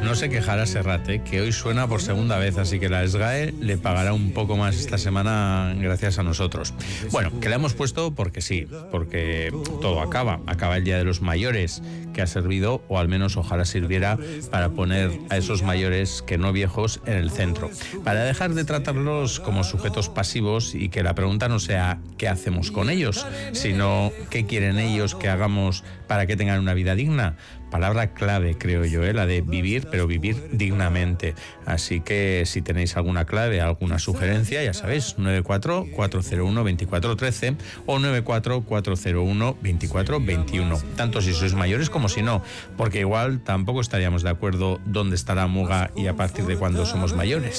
no se quejará Serrat, que hoy suena por segunda vez, así que la SGAE le pagará un poco más esta semana gracias a nosotros. Bueno, que la hemos puesto porque sí, porque todo acaba el Día de los Mayores, que ha servido, o al menos ojalá sirviera, para poner a esos mayores, que no viejos, en el centro, para dejar de tratarlos como sujetos pasivos y que la pregunta no sea ¿qué hacemos con ellos?, sino ¿qué quieren ellos que hagamos para que tengan una vida digna? Palabra clave, creo yo, la de vivir, pero vivir dignamente. Así que si tenéis alguna clave, alguna sugerencia, ya sabéis, 94-401-2413 o 94-401-2421. Tanto si sois mayores como si no, porque igual tampoco estaríamos de acuerdo dónde está la muga y a partir de cuándo somos mayores.